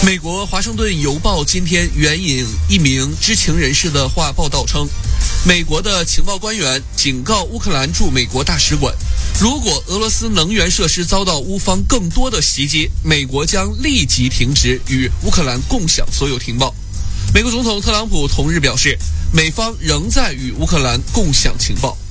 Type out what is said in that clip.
美国《华盛顿邮报》今天援引一名知情人士的话报道称，美国的情报官员警告乌克兰驻美国大使馆，如果俄罗斯能源设施遭到乌方更多的袭击，美国将立即停止与乌克兰共享所有情报。美国总统特朗普同日表示，美方仍在与乌克兰共享情报。